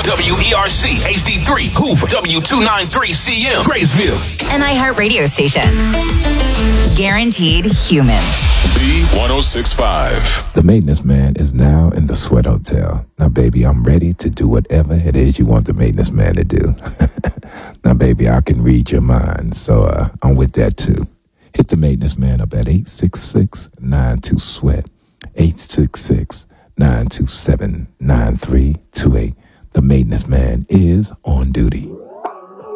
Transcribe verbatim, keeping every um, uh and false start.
W E R C H D three, Hoover, W two ninety-three C M, Graysville. An iHeart radio station. Guaranteed human. B one oh six point five. The maintenance man is now in the Sweat Hotel. Now, baby, I'm ready to do whatever it is you want the maintenance man to do. Now, baby, I can read your mind, so uh, I'm with that, too. Hit the maintenance man up at eight six six, nine two, SWEAT, eight six six, nine two seven, nine three two eight. The maintenance man is on duty.